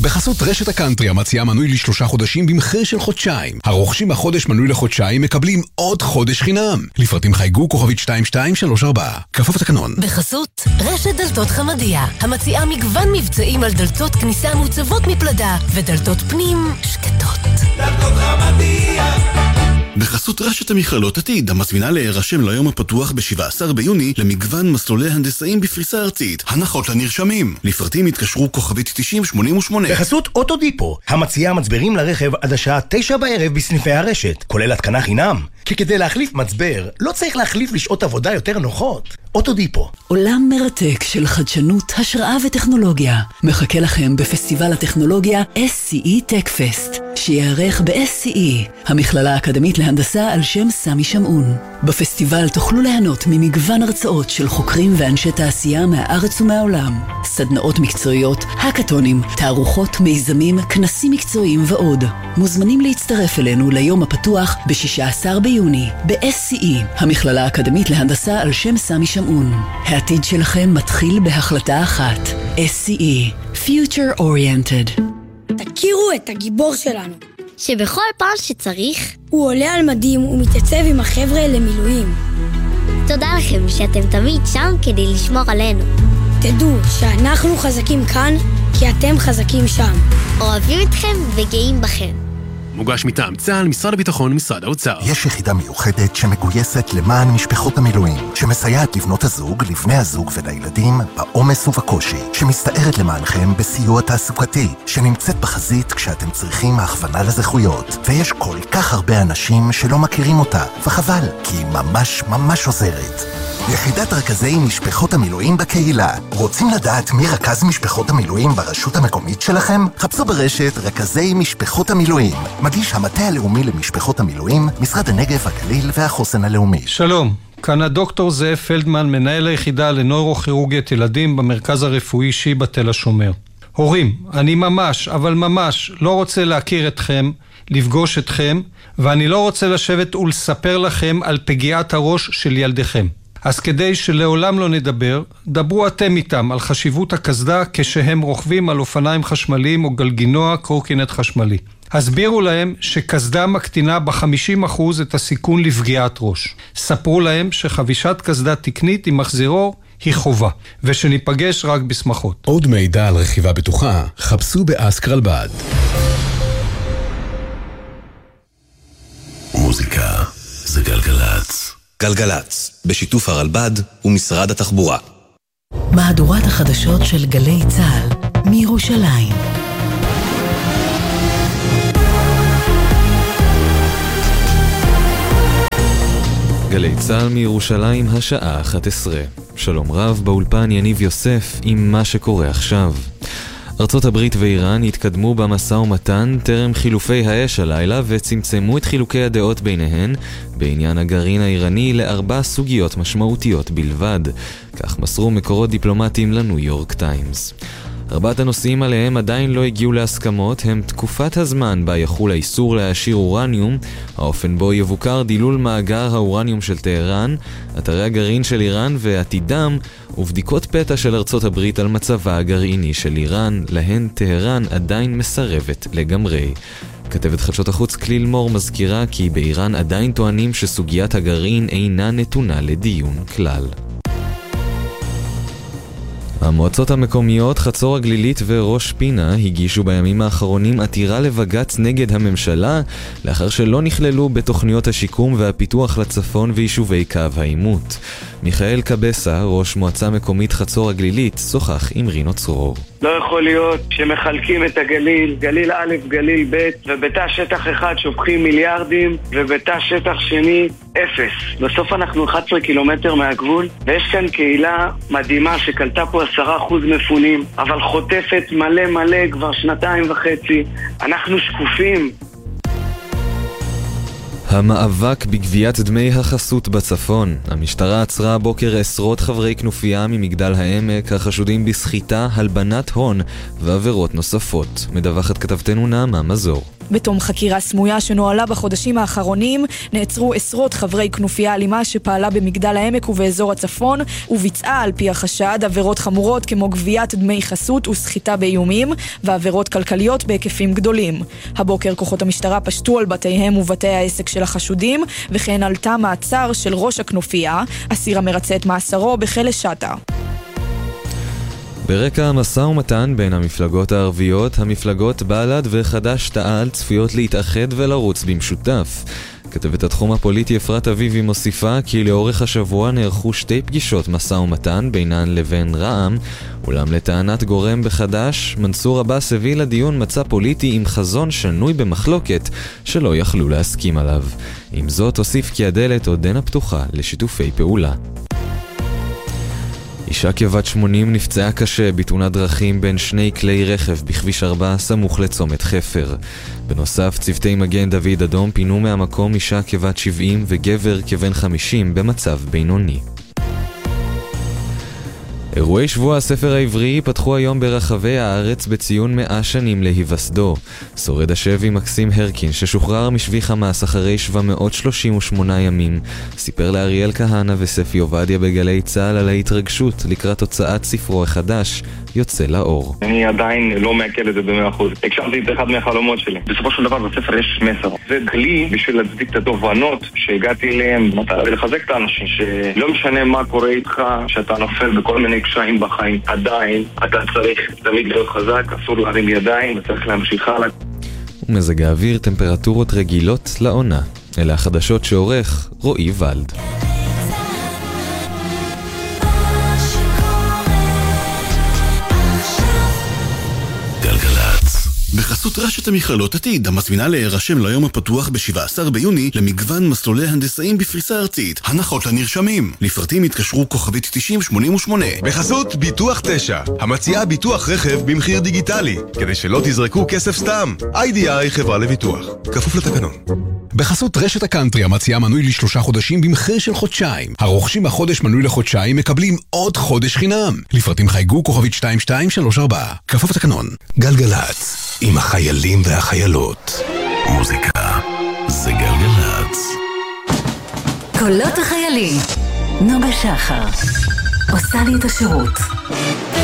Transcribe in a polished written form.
בחסות רשת הקאנטרי המציעה מנוי ל3 חודשים במחיר של חודשיים. הרוכשים בחודש מנוי לחודשיים מקבלים עוד חודש חינם. לפרטים חייגו כוכבית 2234. כפוף לתקנון. בחסות רשת דלתות חמדיה המציעה מגוון מבצעים על דלתות כניסה מוצבות מפלדה ודלתות פנים שקטות. דלתות חמדיה. בחסות רשת המכללות עתיד, המזמינה להירשם ליום הפתוח ב-17 ביוני למגוון מסלולי הנדסאים בפריסה ארצית. הנחות לנרשמים. לפרטים התקשרו כוכבית 9088. בחסות אוטודיפו, המציעה מצברים לרכב עד השעה 9 בערב בסניפי הרשת, כולל התקנה חינם. כי כדי להחליף מצבר, לא צריך להחליף לשעות עבודה יותר נוחות. אוטודיפו. עולם מרתק של חדשנות, השראה וטכנולוגיה מחכה לכם בפסטיבל הטכנולוגיה SCE TechFest, שיערך ב-SCE, המכללה האקדמית להנדסה על שם סמי שמעון. בפסטיבל תוכלו ליהנות ממגוון הרצאות של חוקרים ואנשי תעשייה מהארץ ומהעולם, סדנאות מקצועיות, הקטונים, תערוכות, מיזמים, כנסים מקצועיים ועוד. מוזמנים להצטרף אלינו ליום הפתוח ב-16 ביוני ב-SCE, המכללה האקדמית להנדסה על שם סמי שמעון. העתיד שלכם מתחיל בהחלטה אחת. SCE, Future Oriented. תכירו את הגיבור שלנו, שבכל פעם שצריך הוא עולה על מדים ומתייצב עם החבר'ה למילואים. תודה לכם שאתם תמיד שם כדי לשמור עלינו. תדעו שאנחנו חזקים כאן כי אתם חזקים שם. אוהבים אתכם וגאים בכם. מוגש מטעם צה"ל, משרד הביטחון ומשרד האוצר. יש יחידה מיוחדת שמגויסת למען משפחות המילואים, שמסייעת לבנות הזוג, לבני הזוג ולילדים בעומס ובקושי, שמסתערת למענכם בסיוע תעסוקתי, שנמצאת בחזית כשאתם צריכים הכוונה לזכויות. ויש כל כך הרבה אנשים שלא מכירים אותה, וחבל, כי היא ממש ממש עוזרת. יחידת רכזי משפחות המילואים בקהילה. רוצים לדעת מי רכז משפחות המילואים ברשות המקומית שלכם? חפשו ברשת רכזי משפחות המילואים. מגיש המטה הלאומי למשפחות המילואים, משרד הנגב, הגליל והחוסן הלאומי. שלום, כאן הדוקטור זאב פלדמן, מנהל היחידה לנוירוכירורגית ילדים במרכז הרפואי שיבא תל השומר. הורים, אני ממש, אבל ממש לא רוצה להכיר אתכם, לפגוש אתכם, ואני לא רוצה לשבת ולספר לכם על פגיעת הראש של ילדיכם. אז כדי שלעולם לא נדבר, דברו אתם איתם על חשיבות הקסדה כשהם רוכבים על אופניים חשמליים או גלגינוע קורקינט חשמלי. הסבירו להם שקסדה מקטינה ב-50% את הסיכון לפגיעת ראש. ספרו להם שחבישת קסדה תקנית עם מחזירור היא חובה, ושניפגש רק בשמחות. עוד מידע על רכיבה בטוחה, חפשו באסק רלב"ד. מוזיקה זה גלגלץ. גלגלץ, בשיתוף הרלב"ד ומשרד התחבורה. מהדורת החדשות של גלי צה"ל מירושלים. גלי צה"ל מירושלים, השעה 11. שלום רב, באולפן יניב יוסף עם מה שקורה עכשיו. ארצות הברית ואיראן התקדמו במשא ומתן טרם חילופי האש הלילה וצמצמו את חילוקי הדעות ביניהן בעניין הגרעין האיראני ל4 סוגיות משמעותיות בלבד, כך מסרו מקורות דיפלומטיים לניו יורק טיימס. 4 הנושאים עליהם עדיין לא הגיעו להסכמות הם תקופת הזמן בה יחול האיסור להעשיר אורניום, האופן בו יבוקר דילול מאגר האורניום של טהרן, אתרי הגרעין של איראן ועתידם, ובדיקות פתע של ארצות הברית על מצבה הגרעיני של איראן, להן טהרן עדיין מסרבת לגמרי. כתבת חדשות החוץ כליל מור מזכירה כי באיראן עדיין טוענים שסוגיית הגרעין אינה נתונה לדיון כלל. המועצות המקומיות חצור הגלילית וראש פינה הגישו בימים האחרונים עתירה לבג"ץ נגד הממשלה לאחר שלא נכללו בתוכניות השיקום והפיתוח לצפון ויישובי קו העימות. מיכאל קבסה, ראש מועצה מקומית חצור הגלילית, שוחח עם רינו צרור. לא יכול להיות שמחלקים את הגליל, גליל א', גליל ב', ובתא שטח אחד שופכים מיליארדים, ובתא שטח שני 0. בסוף אנחנו 11 קילומטר מהגבול, ויש כאן קהילה מדהימה שקלטה פה 10% מפונים, אבל חוטפת מלא מלא כבר 2.5. אנחנו שקופים. המאבק בגביית דמי החסות בצפון. המשטרה עצרה הבוקר עשרות חברי כנופיה ממגדל העמק החשודים בסחיטה, הלבנת הון ועבירות נוספות. מדווחת כתבתנו נעמה מזור. בתום חקירה סמויה שנועלה בחודשים האחרונים, נעצרו עשרות חברי כנופיה אלימה שפעלה במגדל העמק ובאזור הצפון, וביצעה על פי החשד עבירות חמורות כמו גביית דמי חסות וסחיטה באיומים, ועבירות כלכליות בהיקפים גדולים. הבוקר כוחות המשטרה פשטו על בתיהם ובתי העסק של החשודים, וכן על תא מעצר של ראש הכנופיה, אסיר המרצה את מאסרו בכלא שטה. ברקע המשא ומתן בין המפלגות הערביות, המפלגות בל"ד וחד"ש-תע"ל צפויות להתאחד ולרוץ במשותף. כתבת התחום הפוליטי אפרת אביבי מוסיפה כי לאורך השבוע נערכו 2 פגישות משא ומתן בינן לבין רע"מ, אולם לטענת גורם בחד"ש, מנסור עבאס הביא לדיון מצע פוליטי עם חזון שנוי במחלוקת שלא יכלו להסכים עליו. עם זאת הוסיף כי הדלת עודנה פתוחה לשיתופי פעולה. אישה כבת 80 נפצעה קשה בתאונת דרכים בין 2 כלי רכב בכביש 4 סמוך לצומת חפר. בנוסף, צוותי מגן דוד אדום פינו מהמקום אישה כבת 70 וגבר כבן 50 במצב בינוני. אירועי שבוע הספר העברי פתחו היום ברחבי הארץ בציון 100 שנים להיווסדו. שורד השבי מקסים הרקין, ששוחרר משבי חמאס אחרי 738 ימים, סיפר לאריאל כהנא וספי עובדיה בגלי צהל על ההתרגשות לקראת הוצאת ספרו החדש, יוצא לאור. אני עדיין לא מעכל את זה ב100%. הגשמתי את אחד מהחלומות שלי. בסופו של דבר בספר יש מסר. זה כלי בשביל להצדיק את התובנות שהגעתי אליהם, ולחזק את האנשים שלא משנה מה קורה איתך, שאתה נופל בכל מיני קשיים בחיים, עדיין אתה צריך תמיד להיות חזק, אסור להרים ידיים, וצריך להמשיך הלאה. ומזג האוויר טמפרטורות רגילות לעונה. אלה החדשות שעורך רועי ולד. בחסות רשת המכללות עתיד, המזמינה להירשם ליום הפתוח ב-17 ביוני למגוון מסלולי הנדסאים בפריסה ארצית. הנחות לנרשמים. לפרטים התקשרו כוכבית 9088. בחסות ביטוח 9, המציעה ביטוח רכב במחיר דיגיטלי, כדי שלא תזרקו כסף סתם. IDI חברה לביטוח. כפוף לתקנון. בחסות רשת הקאנטרי, המציעה מנוי ל3 חודשים במחיר של חודשיים. הרוכשים החודש מנוי לחודשיים מקבלים עוד חודש חינם. לפרטים חייגו כוכבית 2234. כפוף לתקנון. גלגלץ. עם החיילים והחיילות. מוזיקה זה גלגלץ. קולות החיילים. נוגה שחר עושה לי את השירות.